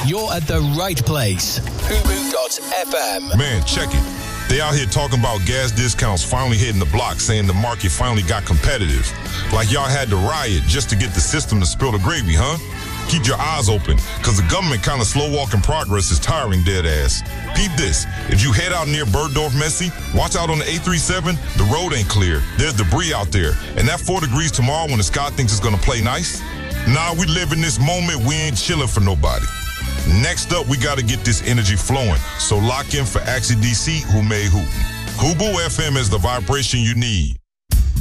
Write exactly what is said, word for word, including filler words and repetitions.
you're at the right place. Fubu dot F M. Man, check it. They out here talking about gas discounts finally hitting the block, saying the market finally got competitive. Like y'all had to riot just to get the system to spill the gravy, huh? Keep your eyes open, because the government kind of slow-walking progress is tiring dead ass. Peep this. If you head out near Bergdorf Messy, watch out on the eight thirty-seven. The road ain't clear. There's debris out there. And that four degrees tomorrow when the sky thinks it's going to play nice? Nah, we live in this moment. We ain't chilling for nobody. Next up, we got to get this energy flowing. So lock in for Axie D C, who made Hootin'. Hubu F M is the vibration you need.